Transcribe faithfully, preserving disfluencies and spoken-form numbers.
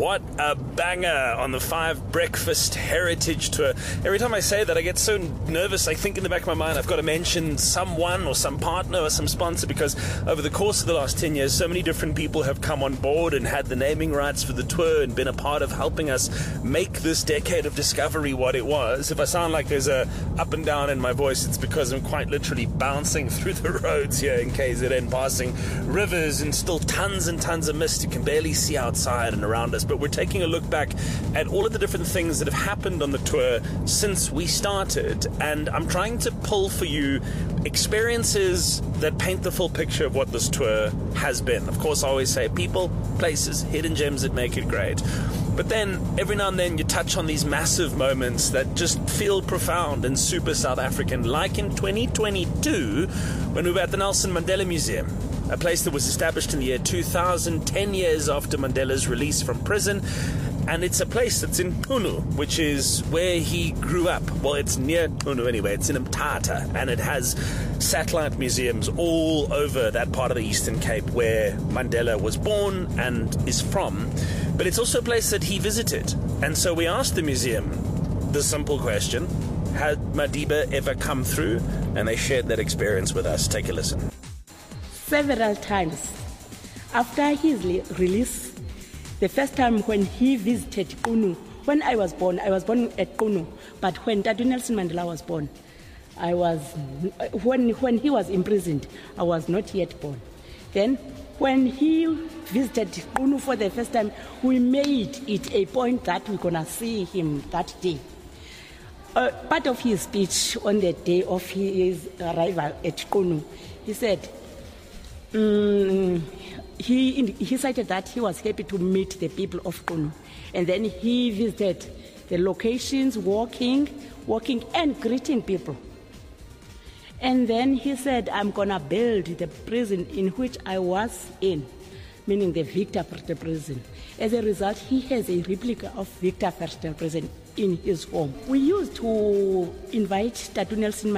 What a banger on the Five Breakfast Heritage Tour. Every time I say that, I get so nervous. I think in the back of my mind, I've got to mention someone or some partner or some sponsor, because over the course of the last ten years, so many different people have come on board and had the naming rights for the tour and been a part of helping us make this decade of discovery what it was. If I sound like there's a up and down in my voice, it's because I'm quite literally bouncing through the roads here in K Z N, passing rivers and still tons and tons of mist. You can barely see outside and around us. But we're taking a look back at all of the different things that have happened on the tour since we started, and I'm trying to pull for you experiences that paint the full picture of what this tour has been. Of course, I always say people, places, hidden gems that make it great. But then, every now and then, you touch on these massive moments that just feel profound and super South African, like in twenty twenty-two, when we were at the Nelson Mandela Museum, a place that was established in the year two thousand, ten years after Mandela's release from prison. And it's a place that's in Qunu, which is where he grew up. Well, it's near Qunu anyway. It's in Mthatha, and it has satellite museums all over that part of the Eastern Cape where Mandela was born and is from. But it's also a place that he visited. And so we asked the museum the simple question, had Madiba ever come through? And they shared that experience with us. Take a listen. Several times after his release, the first time when he visited Qunu, when I was born, I was born at Qunu, but when Tatu Nelson Mandela was born, I was, when, when he was imprisoned, I was not yet born. Then, when he visited Qunu for the first time, we made it a point that we're going to see him that day. Uh, part of his speech on the day of his arrival at Qunu, he said, mm, He, he cited that he was happy to meet the people of Qunu. And then he visited the locations, walking, walking and greeting people. And then he said, I'm going to build the prison in which I was in, meaning the Victor Verster prison. As a result, he has a replica of Victor Verster prison in his home. We used to invite Tatu Nelson